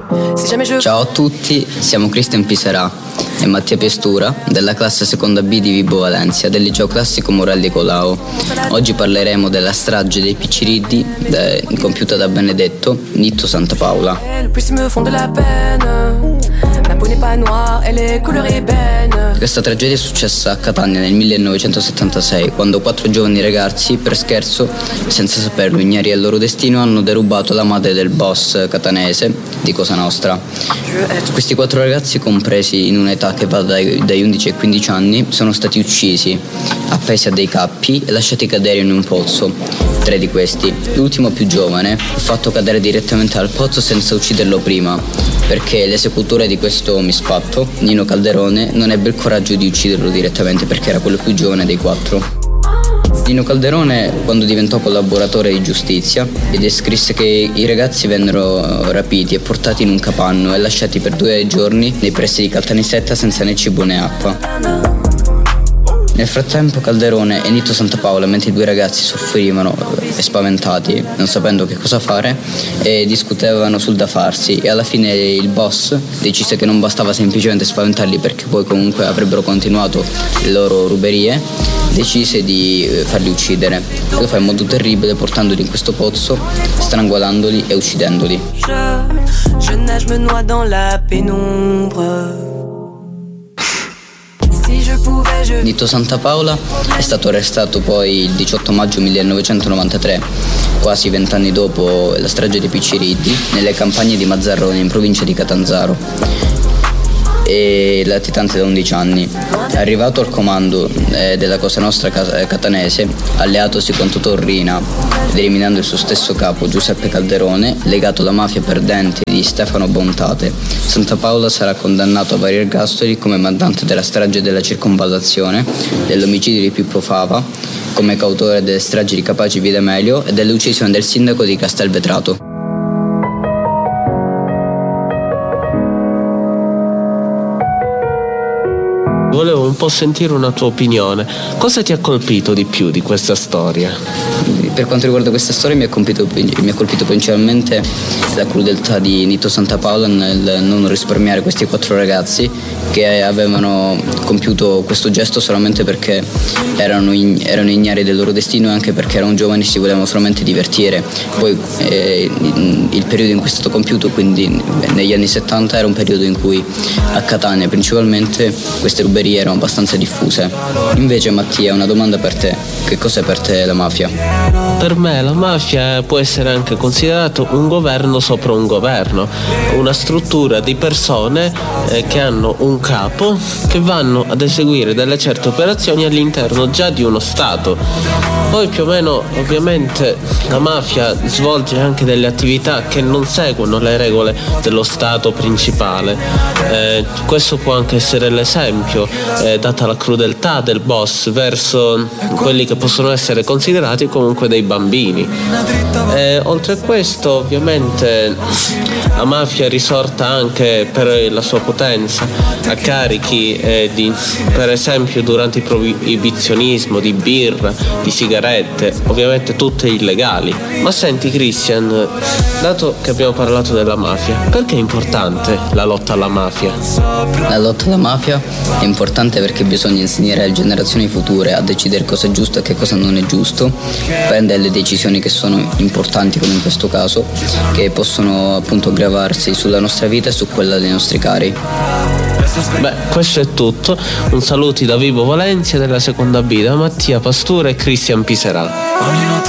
Ciao a tutti, siamo Cristian Piserà e Mattia Piestura della classe seconda B di Vibo Valencia del liceo classico Morelli Colao. Oggi parleremo della strage dei Picciriddi compiuta da Benedetto Nitto Santapaola. Questa tragedia è successa a Catania nel 1976, quando 4 giovani ragazzi, per scherzo, senza saperlo, ignari del loro destino, hanno derubato la madre del boss catanese di Cosa Nostra. Questi 4 ragazzi, compresi in un'età che va dai 11 ai 15 anni, sono stati uccisi, appesi a dei cappi e lasciati cadere in un pozzo. 3 di questi, l'ultimo più giovane, fu fatto cadere direttamente al pozzo senza ucciderlo prima, perché l'esecutore di questo misfatto, Nino Calderone, non ebbe il coraggio di ucciderlo direttamente perché era quello più giovane dei 4. Nino Calderone, quando diventò collaboratore di giustizia, descrisse che i ragazzi vennero rapiti e portati in un capanno e lasciati per 2 giorni nei pressi di Caltanissetta senza né cibo né acqua. Nel frattempo Calderone e Nitto Santapaola, mentre i 2 ragazzi soffrivano e spaventati, non sapendo che cosa fare, e discutevano sul da farsi, e alla fine il boss decise che non bastava semplicemente spaventarli perché poi comunque avrebbero continuato le loro ruberie, decise di farli uccidere. Lo fa in modo terribile, portandoli in questo pozzo, strangolandoli e uccidendoli. Nitto Santapaola è stato arrestato poi il 18 maggio 1993, quasi 20 anni dopo la strage dei Picciriddi, nelle campagne di Mazzarrone in provincia di Catanzaro, e latitante da 11 anni. Arrivato al comando della Cosa Nostra catanese, alleatosi con Totò Riina ed eliminando il suo stesso capo Giuseppe Calderone, legato alla mafia perdente di Stefano Bontate, Santapaola sarà condannato a vari ergastoli come mandante della strage della circonvallazione, dell'omicidio di Pippo Fava, come cautore delle stragi di Capaci Via D'Amelio e dell'uccisione del sindaco di Castelvetrato. Volevo un po' sentire una tua opinione. Cosa ti ha colpito di più di questa storia? Per quanto riguarda questa storia mi ha colpito principalmente la crudeltà di Nitto Santapaola nel non risparmiare questi 4 ragazzi che avevano compiuto questo gesto solamente perché erano ignari del loro destino e anche perché erano giovani e si volevano solamente divertire. Poi il periodo in cui è stato compiuto, quindi negli anni 70, era un periodo in cui a Catania principalmente queste ruberie erano abbastanza diffuse. Invece Mattia, una domanda per te: che cos'è per te la mafia? Per me la mafia può essere anche considerato un governo sopra un governo, una struttura di persone che hanno un capo che vanno ad eseguire delle certe operazioni all'interno già di uno Stato. Poi più o meno ovviamente la mafia svolge anche delle attività che non seguono le regole dello Stato principale. Questo può anche essere l'esempio, data la crudeltà del boss verso quelli che possono essere considerati comunque dei bambini. Oltre a questo ovviamente la mafia risorta anche per la sua potenza a carichi per esempio durante il proibizionismo di birra, di sigarette, ovviamente tutte illegali. Ma senti Christian, dato che abbiamo parlato della mafia, perché è importante la lotta alla mafia? La lotta alla mafia è importante perché bisogna insegnare alle generazioni future a decidere cosa è giusto e che cosa non è giusto, prendere le decisioni che sono importanti, come in questo caso, che possono appunto gravarsi sulla nostra vita e su quella dei nostri cari. Beh, questo è tutto. Un saluto da Vibo Valencia della seconda B, da Mattia Pastura e Cristian Piserà.